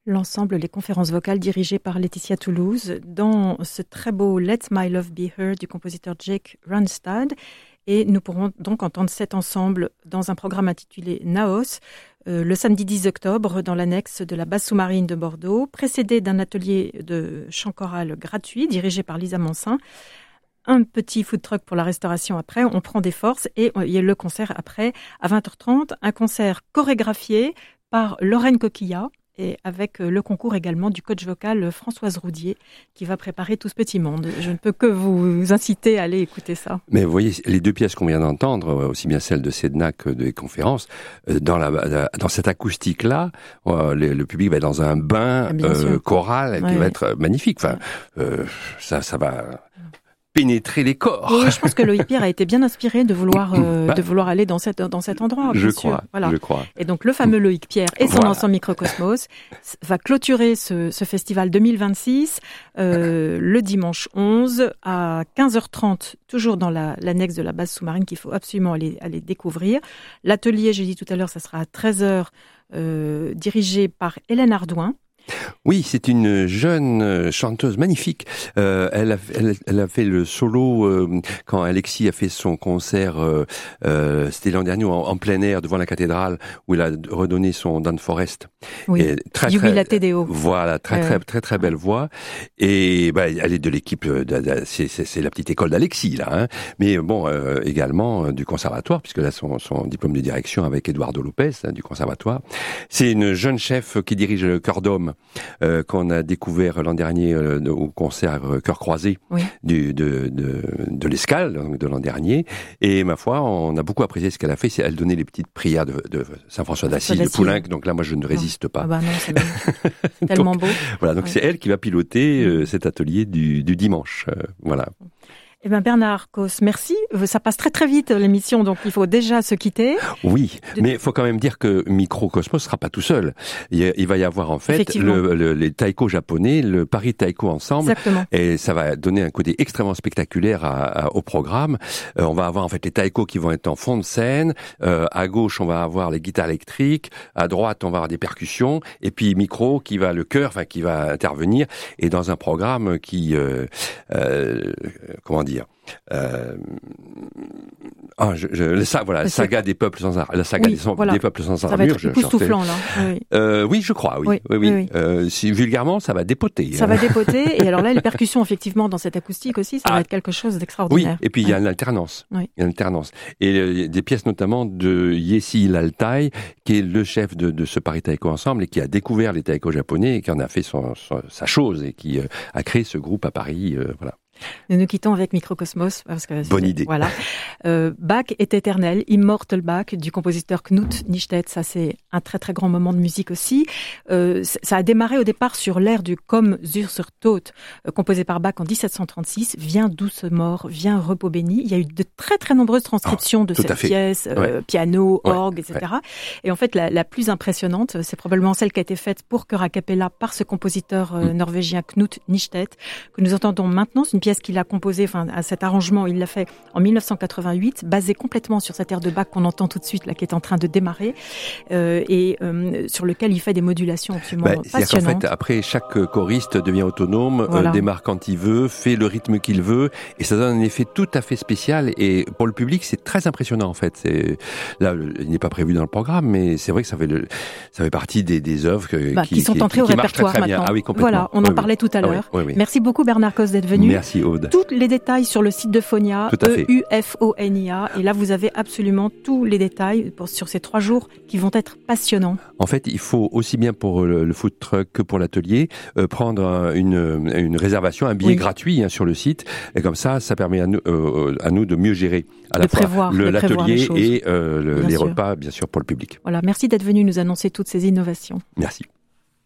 L'ensemble Les conférences vocales dirigées par Laetitia Toulouse dans ce très beau Let My Love Be Heard du compositeur Jake Ronstadt. Et nous pourrons donc entendre cet ensemble dans un programme intitulé Naos, le samedi 10 octobre dans l'annexe de la base sous-marine de Bordeaux, précédé d'un atelier de chant choral gratuit dirigé par Lisa Mansin. Un petit food truck pour la restauration après, on prend des forces et il y a le concert après à 20h30, un concert chorégraphié par Lorraine Coquillat et avec le concours également du coach vocal Françoise Roudier qui va préparer tout ce petit monde. Je ne peux que vous inciter à aller écouter ça. Mais vous voyez, les deux pièces qu'on vient d'entendre, aussi bien celle de Sedna que des conférences, dans cette acoustique-là, le public va être dans un bain choral qui va être magnifique. Enfin, ça va pénétrer les corps. Oui, je pense que Loïc Pierre a été bien inspiré de vouloir aller dans cet endroit. Je crois. Et donc le fameux Loïc Pierre et son ensemble Microcosmos va clôturer ce festival 2026 le dimanche 11 à 15h30, toujours dans l'annexe de la base sous-marine qu'il faut absolument aller découvrir. L'atelier, j'ai dit tout à l'heure, ça sera à 13h, dirigé par Hélène Ardouin. Oui, c'est une jeune chanteuse magnifique. Elle a fait le solo quand Alexis a fait son concert. C'était l'an dernier en plein air devant la cathédrale où elle a redonné son Dan Forest. Oui. Jubilate Deo. Voilà, très belle voix. Et elle est de l'équipe. C'est la petite école d'Alexis là. Hein. Mais bon, également du conservatoire puisque là son diplôme de direction avec Eduardo Lopez du conservatoire. C'est une jeune chef qui dirige le Chœur d'Homme. Qu'on a découvert l'an dernier au concert Cœur Croisé de l'Escale, donc de l'an dernier. Et ma foi, on a beaucoup apprécié ce qu'elle a fait. Elle donnait les petites prières de Saint-François d'Assise, de Poulenc. Donc là, moi, je ne résiste pas. Ah bah non, c'est magnifique. Tellement beau. Voilà, donc c'est elle qui va piloter cet atelier du dimanche. Voilà. Eh bien Bernard Cos, merci. Ça passe très vite l'émission, donc il faut déjà se quitter. Oui, mais il faut quand même dire que Microcosmos sera pas tout seul. Il va y avoir en fait les taiko japonais, le Paris Taiko Ensemble. Exactement. Et ça va donner un côté extrêmement spectaculaire au programme. On va avoir en fait les taiko qui vont être en fond de scène. À gauche, on va avoir les guitares électriques. À droite, on va avoir des percussions. Et puis Micro qui va qui va intervenir. Et dans un programme qui, comment dire, saga des peuples sans armure. La saga des peuples sans armure. Ça va être époustouflant, là. Oui, je crois, oui. Si vulgairement, ça va dépoter. Ça va dépoter. Et alors là, les percussions, effectivement, dans cette acoustique aussi, ça va être quelque chose d'extraordinaire. Oui, et puis il y a une alternance. Oui. Il y a une alternance. Et des pièces notamment de Yessi Laltai, qui est le chef de ce Paris Taiko Ensemble et qui a découvert les taiko japonais et qui en a fait sa chose et qui a créé ce groupe à Paris. Voilà. Nous nous quittons avec Microcosmos. Parce que bonne idée. Voilà. Bach est éternel, Immortal Bach, du compositeur Knut Nystedt. Ça, c'est un très grand moment de musique aussi. Ça a démarré au départ sur l'air du Komm zur Tod, composé par Bach en 1736. Viens douce mort, viens repos béni. Il y a eu de très nombreuses transcriptions de cette pièce, piano, orgue, etc. Ouais. Et en fait, la plus impressionnante, c'est probablement celle qui a été faite pour chœur a cappella par ce compositeur norvégien Knut Nystedt, que nous entendons maintenant. C'est une pièce qu'il a composée, à cet arrangement, il l'a fait en 1988, basé complètement sur cet air de Bach qu'on entend tout de suite, là, qui est en train de démarrer, sur lequel il fait des modulations absolument passionnantes. C'est-à-dire qu'en fait, après, chaque choriste devient autonome, démarre quand il veut, fait le rythme qu'il veut, et ça donne un effet tout à fait spécial, et pour le public, c'est très impressionnant, en fait. Là, il n'est pas prévu dans le programme, mais c'est vrai que ça fait partie des œuvres qui sont entrées au répertoire très maintenant. Ah oui, complètement. Voilà, on en parlait tout à l'heure. Oui. Merci beaucoup Bernard Cos d'être venu. Merci Aude. Tous les détails sur le site de Fonia, EUFONIA, et là vous avez absolument tous les détails sur ces 3 jours qui vont être passionnants. En fait, il faut aussi bien pour le food truck que pour l'atelier prendre une réservation, un billet gratuit sur le site, et comme ça permet à nous de mieux gérer à la fois l'atelier et les repas, bien sûr, pour le public. Voilà, merci d'être venu nous annoncer toutes ces innovations. Merci.